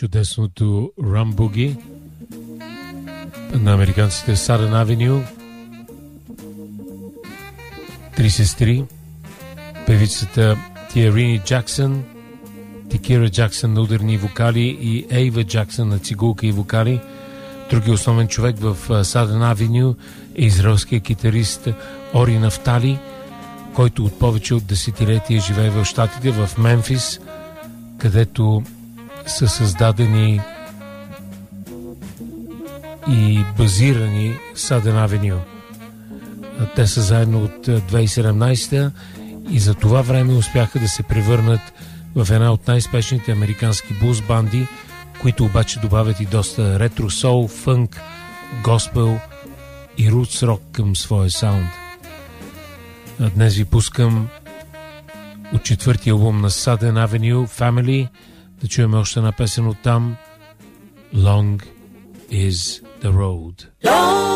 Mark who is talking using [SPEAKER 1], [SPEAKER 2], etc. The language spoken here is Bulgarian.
[SPEAKER 1] чудесното Rum Boogie на американците Southern Avenue. Три сестри, певицата Тиарини Джаксън, Тикира Джаксън на ударни вокали и Ейва Джаксън на цигулка и вокали. Други основен човек в Southern Avenue е израелският китарист Ори Нафтали, който от повече от десетилетия живее в щатите, в Мемфис, където са създадени и базирани Southern Avenue. Те са заедно от 2017 и за това време успяха да се превърнат в една от най-спешните американски блуз банди, които обаче добавят и доста ретро соул, фънк, госпел и рутс рок към своя саунд. Днес ви пускам от четвъртия албум на Southern Avenue, Family, да чуем още една песен от там, Long is the Road.